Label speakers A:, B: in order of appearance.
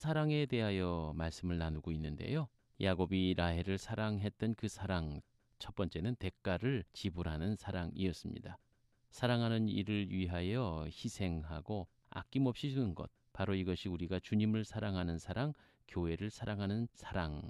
A: 사랑에 대하여 말씀을 나누고 있는데요. 야곱이 라헬을 사랑했던 그 사랑, 첫 번째는 대가를 지불하는 사랑이었습니다. 사랑하는 이를 위하여 희생하고 아낌없이 주는 것, 바로 이것이 우리가 주님을 사랑하는 사랑, 교회를 사랑하는 사랑